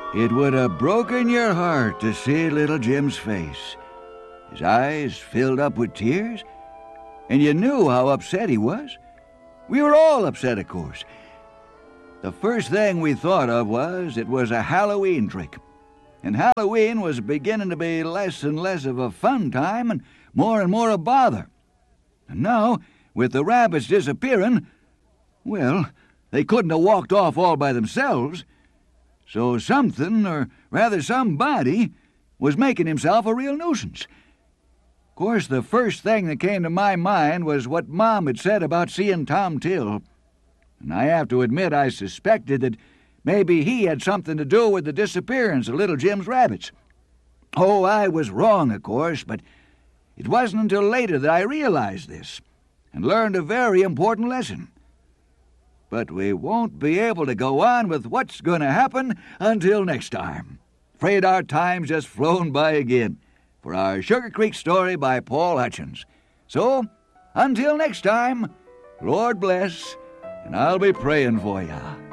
It would have broken your heart to see little Jim's face. His eyes filled up with tears, and you knew how upset he was. We were all upset, of course. The first thing we thought of was it was a Halloween trick. And Halloween was beginning to be less and less of a fun time and more a bother. And now, with the rabbits disappearing, well, they couldn't have walked off all by themselves. So something, or rather somebody, was making himself a real nuisance. Of course, the first thing that came to my mind was what Mom had said about seeing Tom Till. And I have to admit I suspected that maybe he had something to do with the disappearance of little Jim's rabbits. Oh, I was wrong, of course, but it wasn't until later that I realized this and learned a very important lesson. But we won't be able to go on with what's going to happen until next time. Afraid our time's just flown by again for our Sugar Creek story by Paul Hutchins. So, until next time, Lord bless, and I'll be praying for you.